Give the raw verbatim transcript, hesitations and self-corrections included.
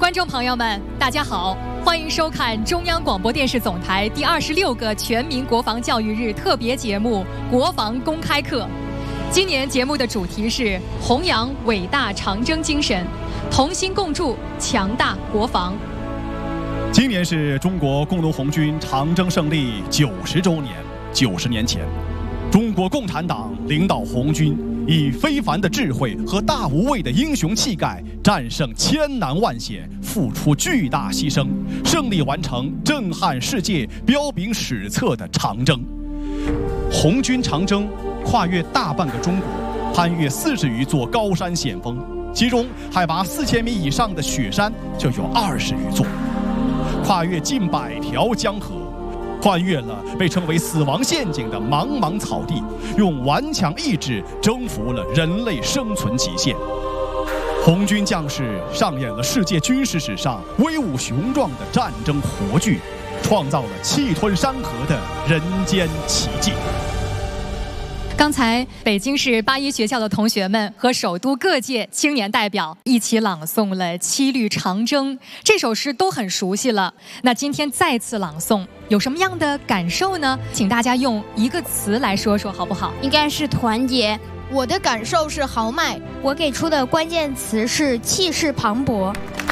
观众朋友们，大家好，欢迎收看中央广播电视总台第二十六个全民国防教育日特别节目《国防公开课》。今年节目的主题是弘扬伟大长征精神，同心共筑强大国防。 今年是中国工农红军长征胜利九十周年。九十年前，中国共产党领导红军，以非凡的智慧和大无畏的英雄气概，战胜千难万险，付出巨大牺牲，胜利完成震撼世界、彪炳史册的长征。红军长征跨越大半个中国，攀越四十余座高山险峰，其中海拔四千米以上的雪山就有二十余座，跨越近百条江河，穿越了被称为死亡陷阱的茫茫草地，用顽强意志征服了人类生存极限。红军将士上演了世界军事史上威武雄壮的战争活剧，创造了气吞山河的人间奇迹。 刚才北京市八一学校的同学们和首都各界青年代表一起朗诵了《七律长征》，这首诗都很熟悉了。那今天再次朗诵，有什么样的感受呢？请大家用一个词来说说好不好？ 应该是团结。 我的感受是豪迈。 我给出的关键词是气势磅礴。